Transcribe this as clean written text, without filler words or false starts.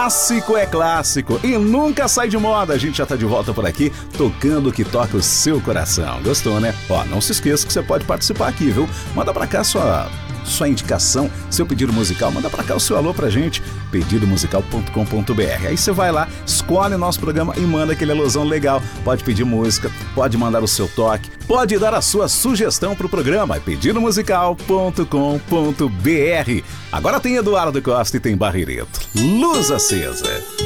Clássico é clássico e nunca sai de moda. A gente já tá de volta por aqui, tocando o que toca o seu coração. Gostou, né? Ó, não se esqueça que você pode participar aqui, viu? Manda pra cá sua indicação, seu pedido musical, manda pra cá o seu alô pra gente, pedidomusical.com.br. Aí você vai lá, escolhe o nosso programa e manda aquele alôzão legal. Pode pedir música, pode mandar o seu toque, pode dar a sua sugestão pro programa, pedidomusical.com.br. Agora tem Eduardo Costa e tem Barreto. Luz acesa.